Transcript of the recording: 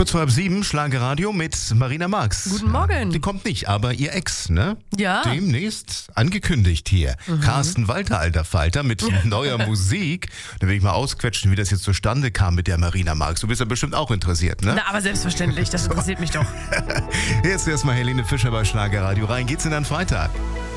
Kurz vor 7, Schlagerradio mit Marina Marx. Guten Morgen. Die kommt nicht, aber ihr Ex, ne? Ja. Demnächst angekündigt hier. Carsten Walter, alter Falter, mit neuer Musik. Da will ich mal ausquetschen, wie das jetzt zustande kam mit der Marina Marx. Du bist ja bestimmt auch interessiert, ne? Na, aber selbstverständlich, das interessiert mich doch. Jetzt erstmal Helene Fischer bei Schlagerradio. Rein geht's in den Freitag.